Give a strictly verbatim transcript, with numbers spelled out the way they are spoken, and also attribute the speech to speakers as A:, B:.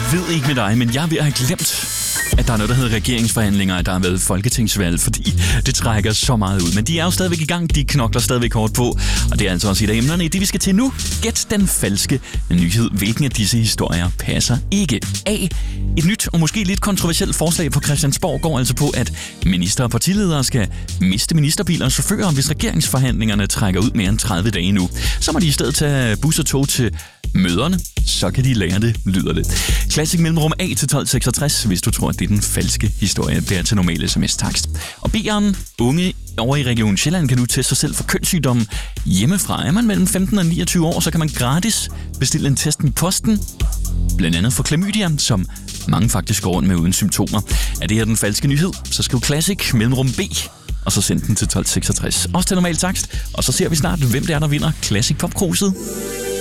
A: ved ikke med dig, men jeg er ved at have glemt, at der er noget, der hedder regeringsforhandlinger, at der har været folketingsvalg, fordi det trækker så meget ud. Men de er jo stadigvæk i gang, de knokler stadigvæk hårdt på, og det er altså også et af emnerne i det, vi skal til nu. Gæt den falske nyhed. Hvilken af disse historier passer ikke? A. Et nyt og måske lidt kontroversielt forslag på Christiansborg går altså på, at minister og partiledere skal miste ministerbiler og chauffører, hvis regeringsforhandlingerne trækker ud mere end tredive dage nu. Så må de i stedet tage bus og tog til møderne, så kan de lære det, lyder det. Classic mellemrum A til tolv seksogtres, hvis du tror, at det er den falske historie. Det er til normal sms-takst. Og B'eren, unge over i Region Sjælland, kan du teste sig selv for kønssygdommen hjemmefra. Er man mellem femten og niogtyve år, så kan man gratis bestille en test i posten. Blandt andet for klamydia, som mange faktisk går rundt med uden symptomer. Er det her den falske nyhed, så skriv Classic mellemrum B, og så send den til tolv seksogtres. Også til normal takst, og så ser vi snart, hvem det er, der vinder Classic Popkruset.